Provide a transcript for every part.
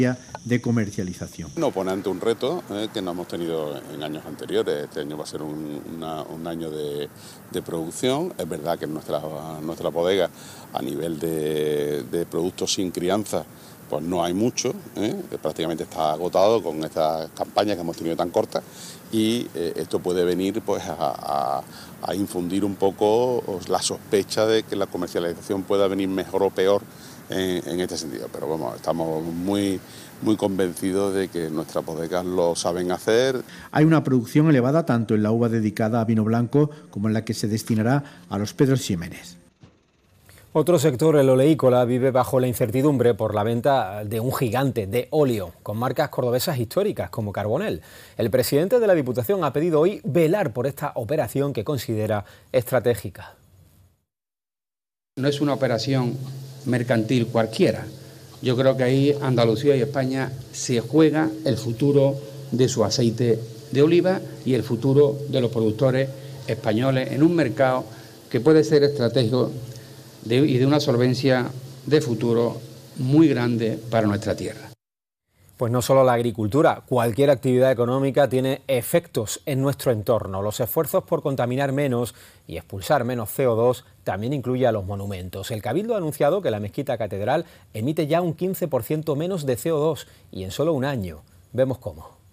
de comercialización. Nos pone ante un reto que no hemos tenido en años anteriores. Este año va a ser un año de producción. Es verdad que en nuestra bodega, a nivel de productos sin crianza, pues no hay mucho, prácticamente está agotado con estas campañas que hemos tenido tan cortas, y esto puede venir pues a infundir un poco la sospecha de que la comercialización pueda venir mejor o peor en este sentido. Pero vamos, estamos muy convencidos de que nuestras bodegas lo saben hacer. Hay una producción elevada tanto en la uva dedicada a vino blanco como en la que se destinará a los Pedros Ximénez. Otro sector, el oleícola, vive bajo la incertidumbre por la venta de un gigante de óleo con marcas cordobesas históricas como Carbonell. El presidente de la Diputación ha pedido hoy velar por esta operación que considera estratégica. No es una operación mercantil cualquiera. Yo creo que ahí Andalucía y España se juega el futuro de su aceite de oliva y el futuro de los productores españoles en un mercado que puede ser estratégico y de una solvencia de futuro muy grande para nuestra tierra. Pues no solo la agricultura, cualquier actividad económica tiene efectos en nuestro entorno. Los esfuerzos por contaminar menos y expulsar menos CO2 también incluye a los monumentos. El Cabildo ha anunciado que la Mezquita Catedral emite ya un 15% menos de CO2 y en solo un año. Vemos cómo.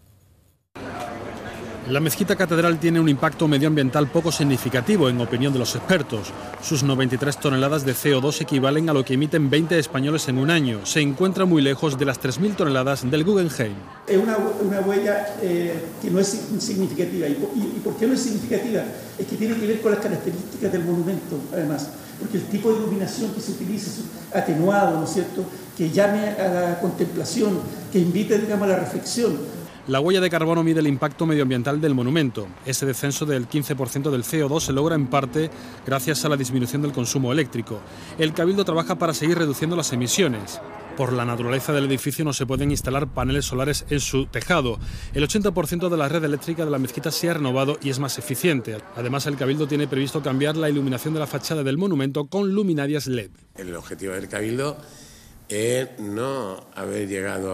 La Mezquita Catedral tiene un impacto medioambiental poco significativo, en opinión de los expertos. Sus 93 toneladas de CO2 equivalen a lo que emiten 20 españoles en un año. Se encuentra muy lejos de las 3.000 toneladas del Guggenheim. Es una huella que no es significativa. ¿Y por qué no es significativa? Es que tiene que ver con las características del monumento, además. Porque el tipo de iluminación que se utiliza es atenuado, ¿no es cierto?, que llame a la contemplación, que invite, digamos, a la reflexión. La huella de carbono mide el impacto medioambiental del monumento. Ese descenso del 15% del CO2 se logra en parte gracias a la disminución del consumo eléctrico. El Cabildo trabaja para seguir reduciendo las emisiones. Por la naturaleza del edificio no se pueden instalar paneles solares en su tejado. El 80% de la red eléctrica de la mezquita se ha renovado y es más eficiente. Además, el Cabildo tiene previsto cambiar la iluminación de la fachada del monumento con luminarias LED. El objetivo del Cabildo es no haber llegado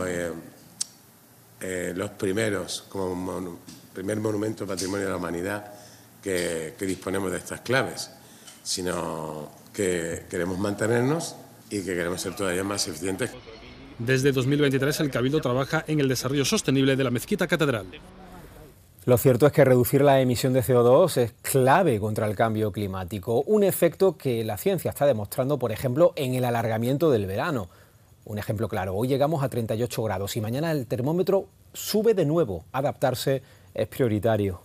los primeros, como primer monumento patrimonio de la humanidad que disponemos de estas claves, sino que queremos mantenernos y que queremos ser todavía más eficientes. Desde 2023 el Cabildo trabaja en el desarrollo sostenible de la Mezquita Catedral. Lo cierto es que reducir la emisión de CO2 es clave contra el cambio climático, un efecto que la ciencia está demostrando, por ejemplo, en el alargamiento del verano. Un ejemplo claro, hoy llegamos a 38 grados y mañana el termómetro sube de nuevo. Adaptarse es prioritario.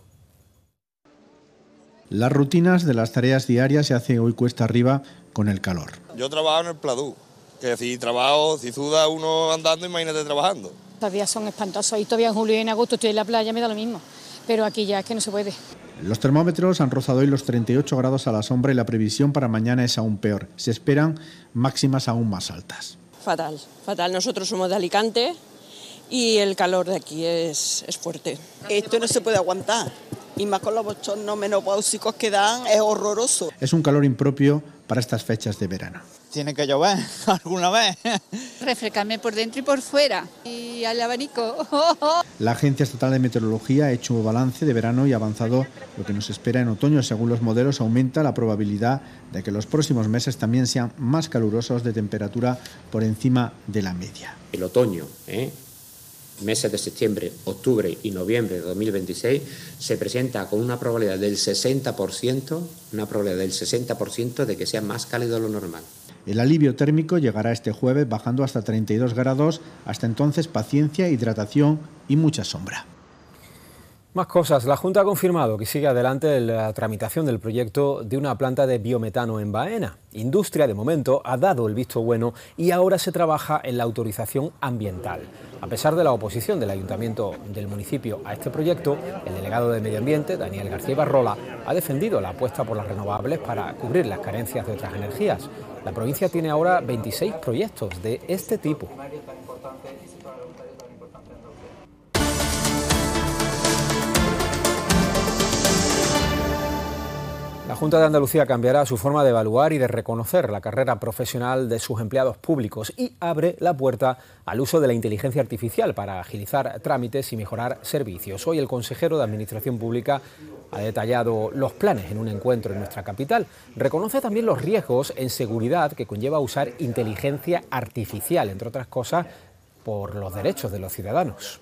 Las rutinas de las tareas diarias se hacen hoy cuesta arriba con el calor. Yo trabajo en el Pladú, que si suda uno andando, imagínate trabajando. Los días son espantosos y todavía en julio y en agosto estoy en la playa, me da lo mismo, pero aquí ya es que no se puede. Los termómetros han rozado hoy los 38 grados a la sombra y la previsión para mañana es aún peor. Se esperan máximas aún más altas. Fatal, fatal. Nosotros somos de Alicante y el calor de aquí es fuerte. Esto no se puede aguantar, y más con los bochornos menopáusicos que dan, es horroroso. Es un calor impropio para estas fechas de verano. Tiene que llover alguna vez. Refrescarme por dentro y por fuera, y al abanico. La Agencia Estatal de Meteorología ha hecho un balance de verano y ha avanzado lo que nos espera en otoño. Según los modelos, aumenta la probabilidad de que los próximos meses también sean más calurosos, de temperatura por encima de la media. El otoño, meses de septiembre, octubre y noviembre de 2026, se presenta con una probabilidad del 60%, de que sea más cálido de lo normal. El alivio térmico llegará este jueves bajando hasta 32 grados. Hasta entonces, paciencia, hidratación y mucha sombra. Más cosas. La Junta ha confirmado que sigue adelante la tramitación del proyecto de una planta de biometano en Baena. Industria, de momento, ha dado el visto bueno y ahora se trabaja en la autorización ambiental. A pesar de la oposición del Ayuntamiento del municipio a este proyecto, el delegado de Medio Ambiente, Daniel García Ibarrola, ha defendido la apuesta por las renovables para cubrir las carencias de otras energías. La provincia tiene ahora 26 proyectos de este tipo. La Junta de Andalucía cambiará su forma de evaluar y de reconocer la carrera profesional de sus empleados públicos y abre la puerta al uso de la inteligencia artificial para agilizar trámites y mejorar servicios. Hoy el consejero de Administración Pública ha detallado los planes en un encuentro en nuestra capital. Reconoce también los riesgos en seguridad que conlleva usar inteligencia artificial, entre otras cosas, por los derechos de los ciudadanos.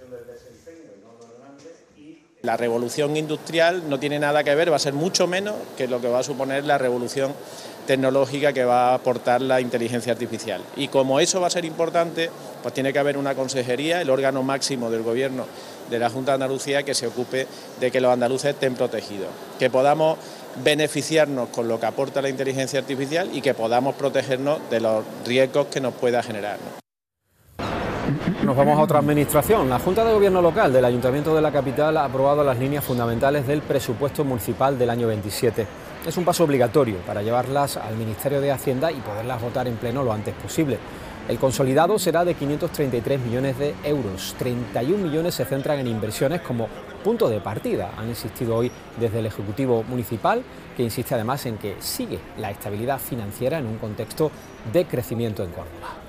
La revolución industrial no tiene nada que ver, va a ser mucho menos que lo que va a suponer la revolución tecnológica que va a aportar la inteligencia artificial. Y como eso va a ser importante, pues tiene que haber una consejería, el órgano máximo del Gobierno de la Junta de Andalucía, que se ocupe de que los andaluces estén protegidos, que podamos beneficiarnos con lo que aporta la inteligencia artificial y que podamos protegernos de los riesgos que nos pueda generar, ¿no? Nos vamos a otra administración. La Junta de Gobierno Local del Ayuntamiento de la capital ha aprobado las líneas fundamentales del presupuesto municipal del año 27. Es un paso obligatorio para llevarlas al Ministerio de Hacienda y poderlas votar en pleno lo antes posible. El consolidado será de 533 millones de euros. 31 millones se centran en inversiones como punto de partida. Han insistido hoy desde el Ejecutivo Municipal, que insiste además en que sigue la estabilidad financiera en un contexto de crecimiento en Córdoba.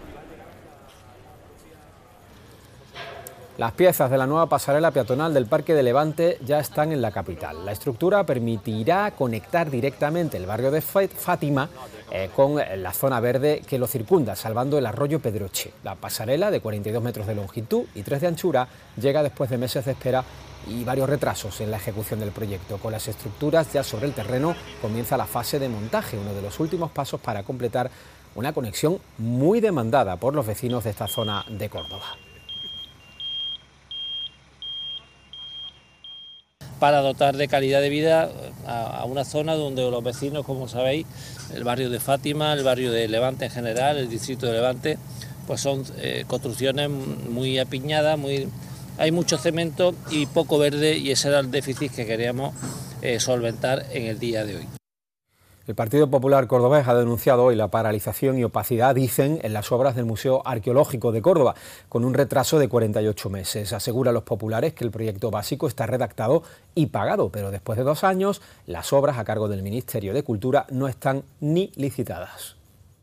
Las piezas de la nueva pasarela peatonal del Parque de Levante ya están en la capital. La estructura permitirá conectar directamente el barrio de Fátima con la zona verde que lo circunda, salvando el arroyo Pedroche. La pasarela, de 42 metros de longitud y 3 de anchura, llega después de meses de espera y varios retrasos en la ejecución del proyecto. Con las estructuras ya sobre el terreno comienza la fase de montaje, uno de los últimos pasos para completar una conexión muy demandada por los vecinos de esta zona de Córdoba. Para dotar de calidad de vida a una zona donde los vecinos, como sabéis, el barrio de Fátima, el barrio de Levante en general, el distrito de Levante, pues son construcciones muy apiñadas, hay mucho cemento y poco verde, y ese era el déficit que queríamos solventar en el día de hoy. El Partido Popular cordobés ha denunciado hoy la paralización y opacidad, dicen, en las obras del Museo Arqueológico de Córdoba, con un retraso de 48 meses. Aseguran los populares que el proyecto básico está redactado y pagado, pero después de 2 años, las obras a cargo del Ministerio de Cultura no están ni licitadas.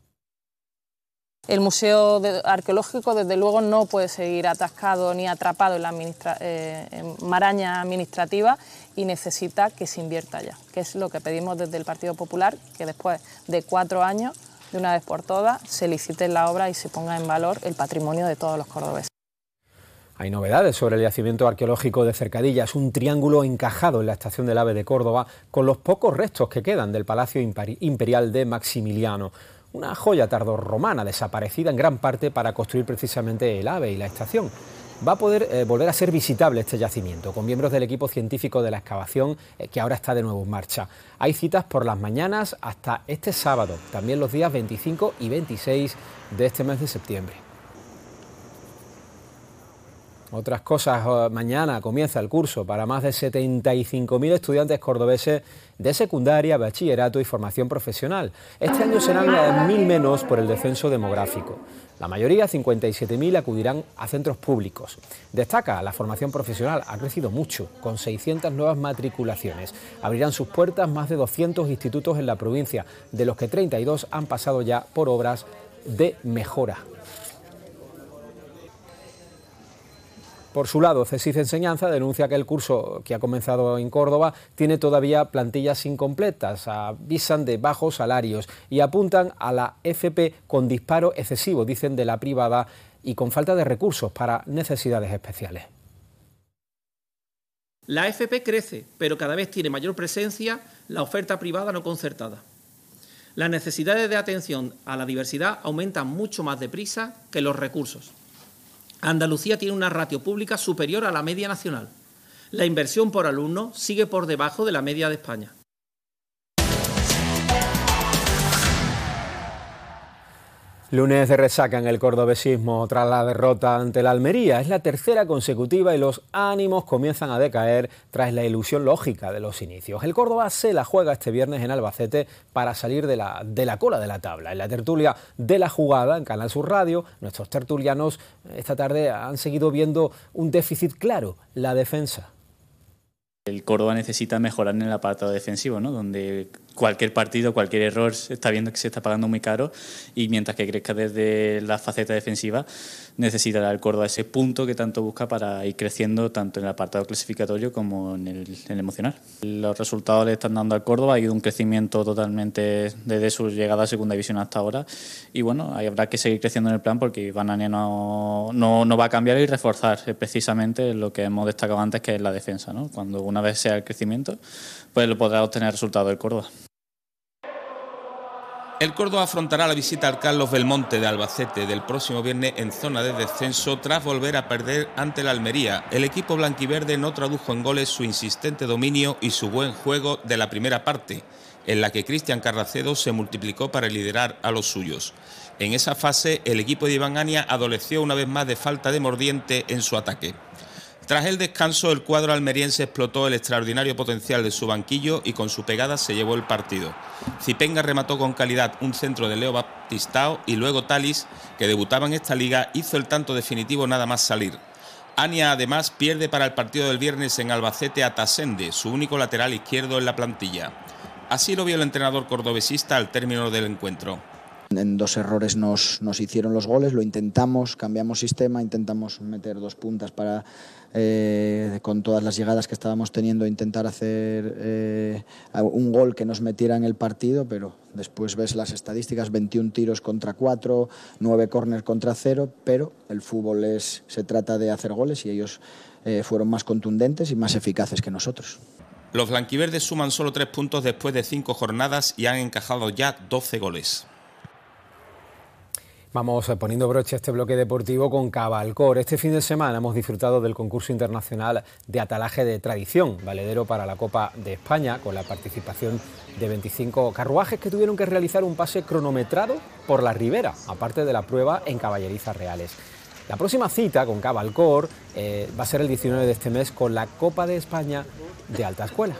El Museo Arqueológico, desde luego, no puede seguir atascado ni atrapado en la maraña administrativa y necesita que se invierta ya, que es lo que pedimos desde el Partido Popular, que después de 4 años, de una vez por todas, se licite la obra y se ponga en valor el patrimonio de todos los cordobeses. Hay novedades sobre el yacimiento arqueológico de Cercadillas, un triángulo encajado en la estación del AVE de Córdoba, con los pocos restos que quedan del Palacio Imperial de Maximiliano. Una joya tardorromana desaparecida en gran parte para construir precisamente el AVE y la estación. Va a poder volver a ser visitable este yacimiento, con miembros del equipo científico de la excavación que ahora está de nuevo en marcha. Hay citas por las mañanas hasta este sábado, también los días 25 y 26 de este mes de septiembre. Otras cosas, mañana comienza el curso para más de 75.000 estudiantes cordobeses de secundaria, bachillerato y formación profesional. Este año serán 1.000 menos por el descenso demográfico. La mayoría, 57.000, acudirán a centros públicos. Destaca, la formación profesional ha crecido mucho, con 600 nuevas matriculaciones. Abrirán sus puertas más de 200 institutos en la provincia, de los que 32 han pasado ya por obras de mejora. Por su lado, CSIC Enseñanza denuncia que el curso que ha comenzado en Córdoba tiene todavía plantillas incompletas, avisan de bajos salarios y apuntan a la FP con disparo excesivo, dicen, de la privada y con falta de recursos para necesidades especiales. La FP crece, pero cada vez tiene mayor presencia la oferta privada no concertada. Las necesidades de atención a la diversidad aumentan mucho más deprisa que los recursos. Andalucía tiene una ratio pública superior a la media nacional. La inversión por alumno sigue por debajo de la media de España. Lunes de resaca en el cordobesismo tras la derrota ante la Almería. Es la tercera consecutiva y los ánimos comienzan a decaer tras la ilusión lógica de los inicios. El Córdoba se la juega este viernes en Albacete para salir de la cola de la tabla. En la tertulia de la jugada en Canal Sur Radio, nuestros tertulianos esta tarde han seguido viendo un déficit claro: la defensa. El Córdoba necesita mejorar en el apartado defensivo, ¿no? Donde cualquier partido, cualquier error se está viendo que se está pagando muy caro, y mientras que crezca desde la faceta defensiva necesitará el Córdoba ese punto que tanto busca para ir creciendo tanto en el apartado clasificatorio como en el emocional. Los resultados le están dando al Córdoba, ha ido un crecimiento totalmente desde su llegada a segunda división hasta ahora, y bueno, habrá que seguir creciendo en el plan porque Iván Ania no va a cambiar y reforzar precisamente lo que hemos destacado antes, que es la defensa, ¿no? Cuando una vez sea el crecimiento, pues lo podrá obtener resultado el Córdoba. El Córdoba afrontará la visita al Carlos Belmonte de Albacete del próximo viernes en zona de descenso tras volver a perder ante la Almería. El equipo blanquiverde no tradujo en goles su insistente dominio y su buen juego de la primera parte, en la que Cristian Carracedo se multiplicó para liderar a los suyos. En esa fase, el equipo de Iván Ania adoleció una vez más de falta de mordiente en su ataque. Tras el descanso, el cuadro almeriense explotó el extraordinario potencial de su banquillo y con su pegada se llevó el partido. Zipenga remató con calidad un centro de Leo Baptistao y luego Talis, que debutaba en esta liga, hizo el tanto definitivo nada más salir. Ania además pierde para el partido del viernes en Albacete a Tasende, su único lateral izquierdo en la plantilla. Así lo vio el entrenador cordobesista al término del encuentro. En 2 errores nos hicieron los goles, lo intentamos, cambiamos sistema, intentamos meter 2 puntas para, con todas las llegadas que estábamos teniendo, intentar hacer un gol que nos metiera en el partido, pero después ves las estadísticas, 21 tiros contra 4, 9 córners contra 0, pero el fútbol se trata de hacer goles y ellos fueron más contundentes y más eficaces que nosotros. Los blanquiverdes suman solo 3 puntos después de 5 jornadas y han encajado ya 12 goles. Vamos poniendo broche a este bloque deportivo con Cabalcor. Este fin de semana hemos disfrutado del concurso internacional de atalaje de tradición, valedero para la Copa de España, con la participación de 25 carruajes que tuvieron que realizar un pase cronometrado por la ribera, aparte de la prueba en caballerizas reales. La próxima cita con Cabalcor va a ser el 19 de este mes con la Copa de España de Alta Escuela.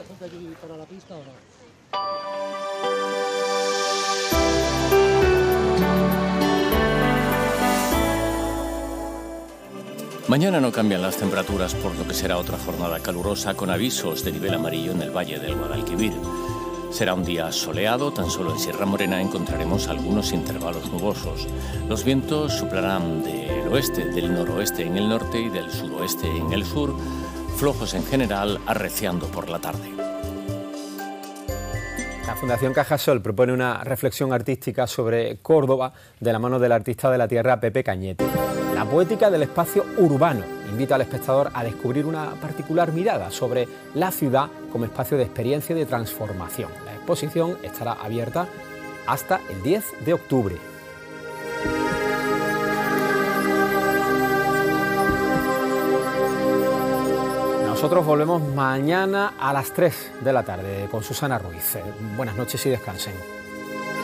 Mañana no cambian las temperaturas, por lo que será otra jornada calurosa con avisos de nivel amarillo en el valle del Guadalquivir. Será un día soleado, tan solo en Sierra Morena encontraremos algunos intervalos nubosos. Los vientos soplarán del oeste, del noroeste en el norte y del sudoeste en el sur, flojos en general, arreciando por la tarde. La Fundación Cajasol propone una reflexión artística sobre Córdoba de la mano del artista de la tierra Pepe Cañete. La poética del espacio urbano invita al espectador a descubrir una particular mirada sobre la ciudad como espacio de experiencia y de transformación. La exposición estará abierta hasta el 10 de octubre. Nosotros volvemos mañana a las 3 de la tarde con Susana Ruiz. Buenas noches y descansen.